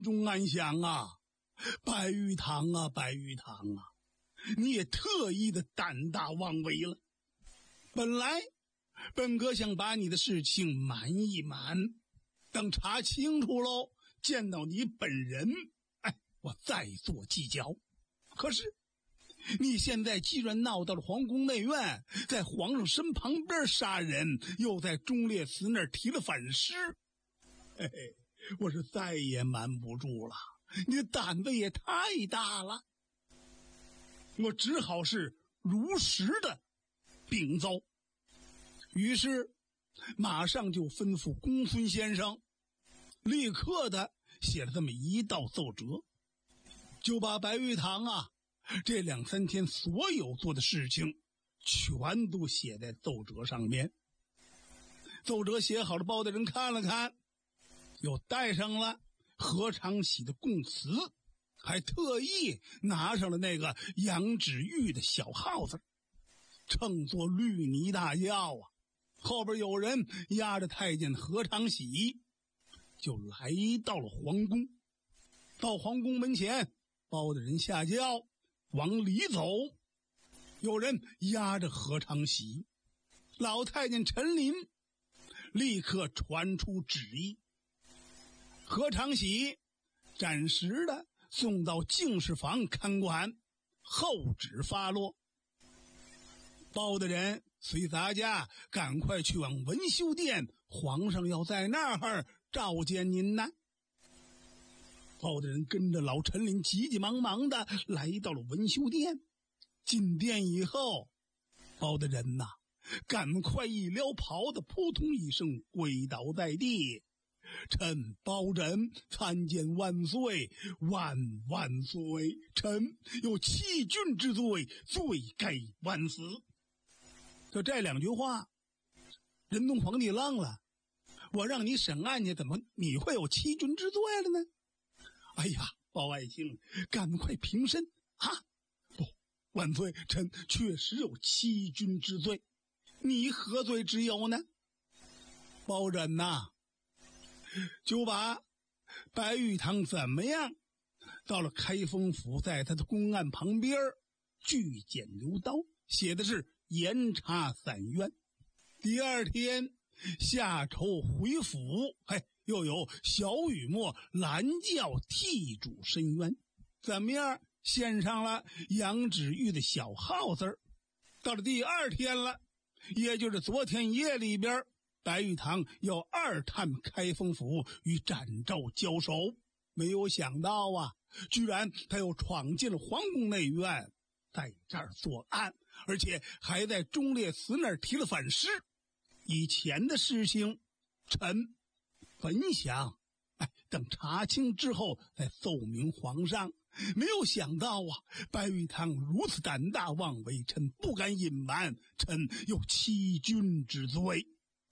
中暗想啊，白玉堂啊，白玉堂啊，你也特意的胆大妄为了。本来本哥想把你的事情瞒一瞒，等查清楚喽，见到你本人，我再做计较。可是你现在既然闹到了皇宫内院，在皇上身旁边杀人，又在忠烈祠那儿提了反诗，我是再也瞒不住了，你的胆子也太大了。我只好是如实的禀奏，于是马上就吩咐公孙先生立刻的写了这么一道奏折，就把白玉堂啊这2、3天所有做的事情全都写在奏折上面。奏折写好了，包大人看了看，又带上了何长喜的供词，还特意拿上了那个杨芷玉的小号子，称作绿泥大轿啊。后边有人押着太监何长喜就来到了皇宫。到皇宫门前，包大人下轿往里走，有人押着何长喜。老太监陈琳立刻传出旨意，何长喜暂时的送到净室房看管，后旨发落。包大人随咱家赶快去往文修殿，皇上要在那儿召见您呢。包大人跟着老陈琳急急忙忙的来到了文修殿。进殿以后，包大人呐，赶快一撩袍子，扑通一声跪倒在地，臣包拯参见万岁，万万岁！臣有欺君之罪，罪该万死。就这2句话，仁宗皇帝愣了。我让你审案去，怎么你会有欺君之罪了呢？哎呀，包爱卿，赶快平身啊！不，万岁，臣确实有欺君之罪。你何罪之有呢？包拯呐，就把白玉堂怎么样到了开封府，在他的公案旁边锯剪留刀，写的是严查散冤。第2天下筹回府，又有小雨墨拦轿替主申冤，怎么样献上了杨芷玉的小号子。到了第2天了，也就是昨天夜里边，白玉堂要2探开封府与展昭交手，没有想到啊，居然他又闯进了皇宫内院，在这儿作案，而且还在忠烈祠那儿提了反诗。以前的事情臣本想等查清之后再奏明皇上，没有想到啊，白玉堂如此胆大妄为，臣不敢隐瞒，臣有欺君之罪。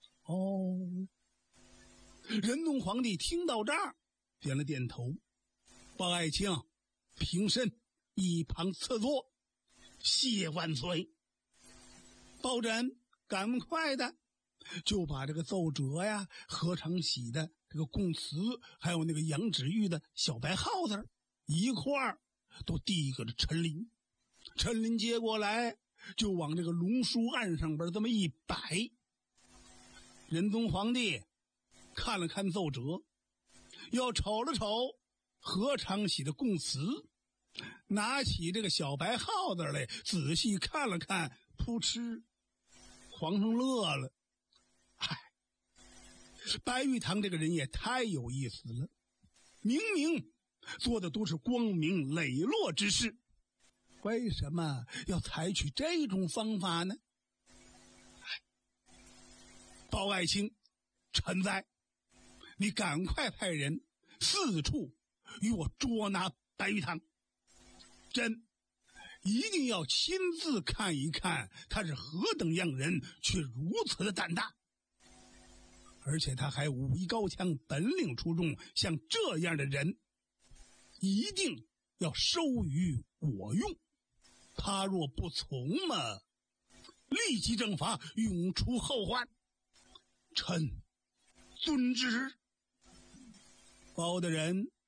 仁宗皇帝听到这儿点了点头，包爱卿平身一旁侧坐，谢万岁。包拯赶快的就把这个奏折呀、何长喜的这个供词，还有那个杨芷玉的小白号子一块儿都递给了陈琳。陈琳接过来就往这个龙书案上边这么一摆。仁宗皇帝看了看奏折，又瞅了瞅何长喜的供词，拿起这个小白号子来仔细看了看，扑哧，皇上乐了。白玉堂这个人也太有意思了，明明做的都是光明磊落之事，为什么要采取这种方法呢？包爱卿，臣在，你赶快派人四处与我捉拿白玉堂，朕一定要亲自看一看他是何等样人，却如此的胆大。而且他还武艺高强，本领出众，像这样的人一定要收于我用，他若不从嘛，立即正法，永除后患。臣遵旨。包大人